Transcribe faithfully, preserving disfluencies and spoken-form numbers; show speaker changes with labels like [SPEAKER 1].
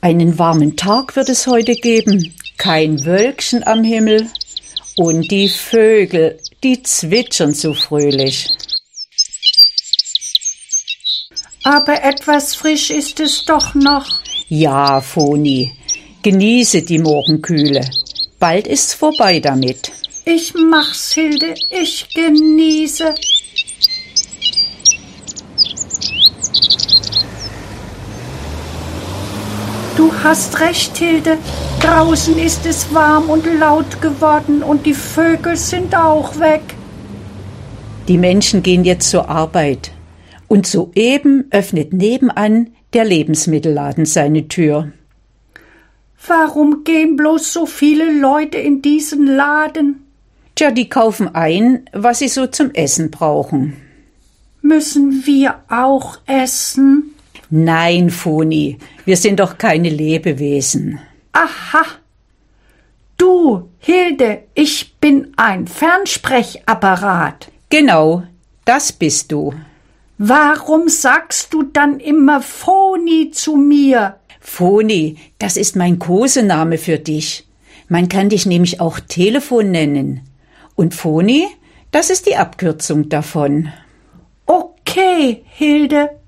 [SPEAKER 1] Einen warmen Tag wird es heute geben, kein Wölkchen am Himmel und die Vögel, die zwitschern so fröhlich.
[SPEAKER 2] Aber etwas frisch ist es doch noch.
[SPEAKER 1] Ja, Foni, genieße die Morgenkühle. Bald ist's vorbei damit.
[SPEAKER 2] Ich mach's, Hilde, ich genieße. Du hast recht, Hilde. Draußen ist es warm und laut geworden und die Vögel sind auch weg.
[SPEAKER 1] Die Menschen gehen jetzt zur Arbeit. Und soeben öffnet nebenan der Lebensmittelladen seine Tür.
[SPEAKER 2] Warum gehen bloß so viele Leute in diesen Laden?
[SPEAKER 1] Tja, die kaufen ein, was sie so zum Essen brauchen.
[SPEAKER 2] Müssen wir auch essen?
[SPEAKER 1] Nein, Foni, wir sind doch keine Lebewesen.
[SPEAKER 2] Aha! Du, Hilde, ich bin ein Fernsprechapparat.
[SPEAKER 1] Genau, das bist du.
[SPEAKER 2] Warum sagst du dann immer Foni zu mir?
[SPEAKER 1] Foni, das ist mein Kosename für dich. Man kann dich nämlich auch Telefon nennen. Und Foni, das ist die Abkürzung davon.
[SPEAKER 2] Okay, Hilde.